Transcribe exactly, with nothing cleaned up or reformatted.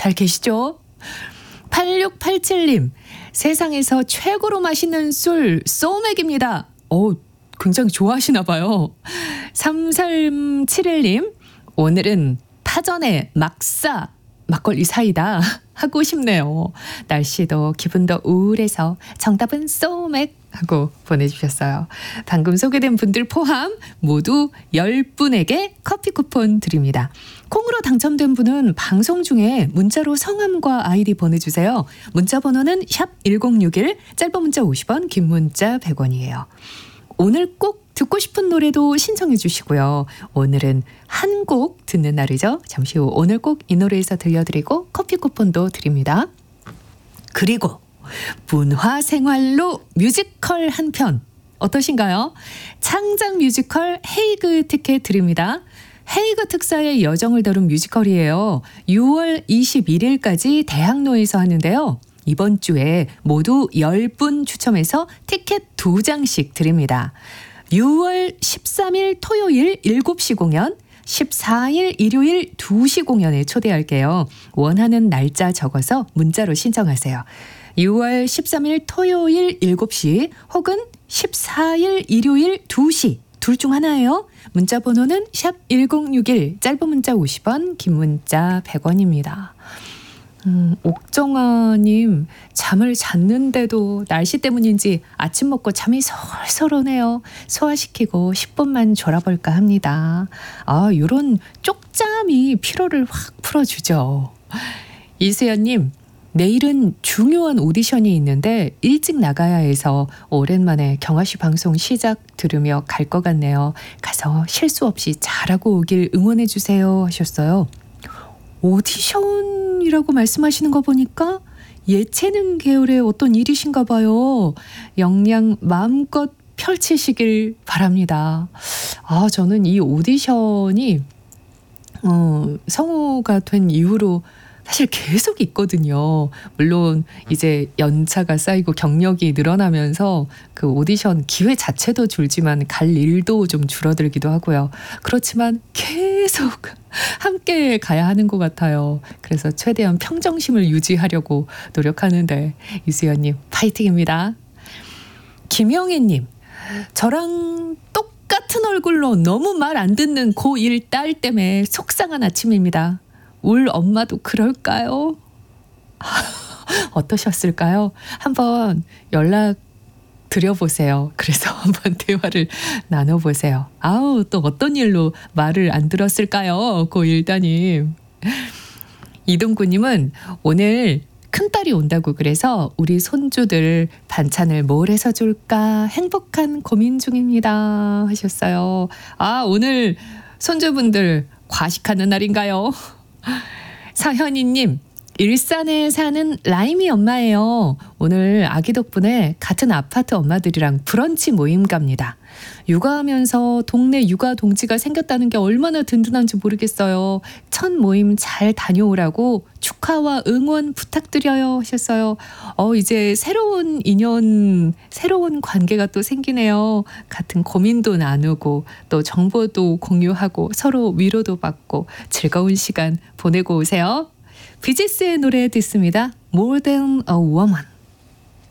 잘 계시죠? 팔육팔칠님, 세상에서 최고로 맛있는 술 소맥입니다. 어, 굉장히 좋아하시나 봐요. 삼삼칠일님, 오늘은 파전에 막사 막걸리 사이다 하고 싶네요. 날씨도 기분도 우울해서 정답은 소맥 하고 보내주셨어요. 방금 소개된 분들 포함 모두 열 분에게 커피 쿠폰 드립니다. 콩으로 당첨된 분은 방송 중에 문자로 성함과 아이디 보내주세요. 문자 번호는 샵 일공육일, 짧은 문자 오십 원, 긴 문자 백 원이에요. 오늘 꼭 듣고 싶은 노래도 신청해 주시고요. 오늘은 한 곡 듣는 날이죠. 잠시 후 오늘 꼭 이 노래에서 들려드리고 커피 쿠폰도 드립니다. 그리고 문화생활로 뮤지컬 한 편 어떠신가요? 창작 뮤지컬 헤이그 티켓 드립니다. 헤이그 특사의 여정을 다룬 뮤지컬이에요. 유월 이십일일까지 대학로에서 하는데요. 이번 주에 모두 열 분 추첨해서 티켓 두 장씩 드립니다. 유월 십삼일 토요일 일곱 시 공연, 십사일 일요일 두 시 공연에 초대할게요. 원하는 날짜 적어서 문자로 신청하세요. 유월 십삼일 토요일 일곱 시 혹은 십사일 일요일 두 시 둘 중 하나예요. 문자 번호는 샵 일공육일, 짧은 문자 오십 원, 긴 문자 백 원입니다. 음, 옥정아님, 잠을 잤는데도 날씨 때문인지 아침 먹고 잠이 솔솔 오네요. 소화시키고 십 분만 졸아볼까 합니다. 아, 요런 쪽잠이 피로를 확 풀어주죠. 이수연님, 내일은 중요한 오디션이 있는데 일찍 나가야 해서 오랜만에 경아씨 방송 시작 들으며 갈 것 같네요. 가서 실수 없이 잘하고 오길 응원해주세요 하셨어요. 오디션이라고 말씀하시는 거 보니까 예체능 계열의 어떤 일이신가 봐요. 역량 마음껏 펼치시길 바랍니다. 아, 저는 이 오디션이 어, 성우가 된 이후로 사실 계속 있거든요. 물론 이제 연차가 쌓이고 경력이 늘어나면서 그 오디션 기회 자체도 줄지만 갈 일도 좀 줄어들기도 하고요. 그렇지만 계속 함께 가야 하는 것 같아요. 그래서 최대한 평정심을 유지하려고 노력하는데 이수연님 파이팅입니다. 김영애님, 저랑 똑같은 얼굴로 너무 말 안 듣는 고일 딸 때문에 속상한 아침입니다. 울 엄마도 그럴까요? 어떠셨을까요? 한번 연락 드려보세요. 그래서 한번 대화를 나눠보세요. 아우, 또 어떤 일로 말을 안 들었을까요? 고일 따님. 이동구님은 오늘 큰딸이 온다고 그래서 우리 손주들 반찬을 뭘 해서 줄까 행복한 고민 중입니다 하셨어요. 아, 오늘 손주분들 과식하는 날인가요? 서현이님, 일산에 사는 라임이 엄마예요. 오늘 아기 덕분에 같은 아파트 엄마들이랑 브런치 모임 갑니다. 육아하면서 동네 육아 동지가 생겼다는 게 얼마나 든든한지 모르겠어요. 첫 모임 잘 다녀오라고 축하와 응원 부탁드려요 하셨어요. 어, 이제 새로운 인연, 새로운 관계가 또 생기네요. 같은 고민도 나누고 또 정보도 공유하고 서로 위로도 받고 즐거운 시간 보내고 오세요. 비지스의 노래 듣습니다. More Than a Woman.